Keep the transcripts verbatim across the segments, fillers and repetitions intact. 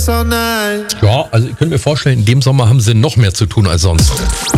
this all night. Ja, also ich könnte mir vorstellen, in dem Sommer haben sie noch mehr zu tun als sonst.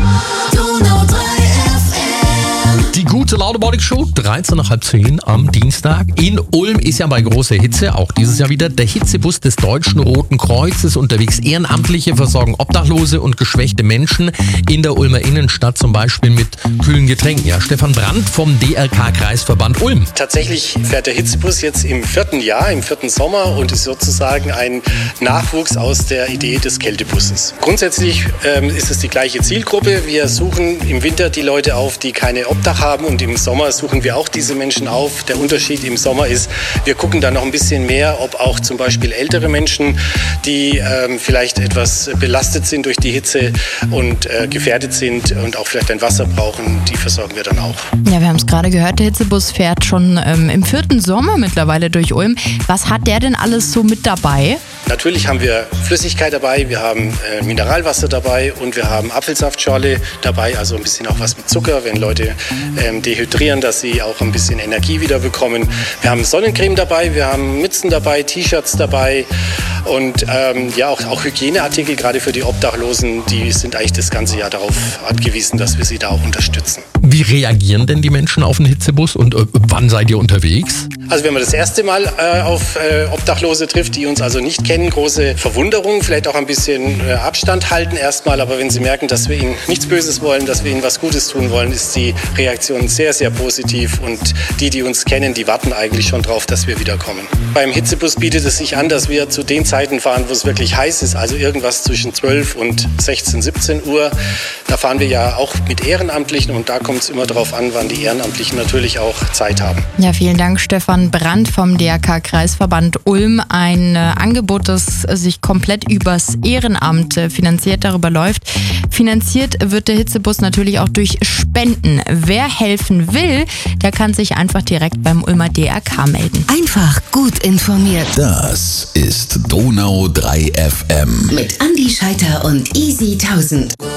Die gute Laune Morning Show, dreizehn nach halb zehn am Dienstag. In Ulm ist ja bei großer Hitze, auch dieses Jahr wieder, der Hitzebus des Deutschen Roten Kreuzes unterwegs. Ehrenamtliche versorgen Obdachlose und geschwächte Menschen in der Ulmer Innenstadt, zum Beispiel mit kühlen Getränken. Ja, Stefan Brandt vom D R K-Kreisverband Ulm. Tatsächlich fährt der Hitzebus jetzt im vierten Jahr, im vierten Sommer und ist sozusagen ein Nachwuchs aus der Idee des Kältebusses. Grundsätzlich ähm, ist es die gleiche Zielgruppe. Wir suchen im Winter die Leute auf, die keine Obdach haben, und im Sommer suchen wir auch diese Menschen auf. Der Unterschied im Sommer ist, wir gucken da noch ein bisschen mehr, ob auch zum Beispiel ältere Menschen, die ähm, vielleicht etwas belastet sind durch die Hitze und äh, gefährdet sind und auch vielleicht ein Wasser brauchen, die versorgen wir dann auch. Ja, wir haben es gerade gehört, der Hitzebus fährt schon ähm, im vierten Sommer mittlerweile durch Ulm. Was hat der denn alles so mit dabei? Natürlich haben wir Flüssigkeit dabei, wir haben äh, Mineralwasser dabei und wir haben Apfelsaftschorle dabei, also ein bisschen auch was mit Zucker, wenn Leute ähm, dehydrieren, dass sie auch ein bisschen Energie wieder bekommen. Wir haben Sonnencreme dabei, wir haben Mützen dabei, T-Shirts dabei und ähm, ja auch, auch Hygieneartikel, gerade für die Obdachlosen, die sind eigentlich das ganze Jahr darauf angewiesen, dass wir sie da auch unterstützen. Wie reagieren denn die Menschen auf den Hitzebus und äh, wann seid ihr unterwegs? Also wenn man das erste Mal äh, auf äh, Obdachlose trifft, die uns also nicht kennen, große Verwunderung, vielleicht auch ein bisschen äh, Abstand halten erstmal, aber wenn sie merken, dass wir ihnen nichts Böses wollen, dass wir ihnen was Gutes tun wollen, ist die Reaktion sehr, sehr positiv und die, die uns kennen, die warten eigentlich schon drauf, dass wir wiederkommen. Beim Hitzebus bietet es sich an, dass wir zu den Zeiten fahren, wo es wirklich heiß ist, also irgendwas zwischen zwölf und sechzehn, siebzehn Uhr. Da fahren wir ja auch mit Ehrenamtlichen und da kommt es immer darauf an, wann die Ehrenamtlichen natürlich auch Zeit haben. Ja, vielen Dank, Stefan Brandt vom D R K-Kreisverband Ulm. Ein äh, Angebot, das sich komplett übers Ehrenamt äh, finanziert, darüber läuft. Finanziert wird der Hitzebus natürlich auch durch Spenden. Wer helfen will, der kann sich einfach direkt beim Ulmer D R K melden. Einfach gut informiert. Das ist Donau drei F M. Mit Andi Scheiter und Easy tausend.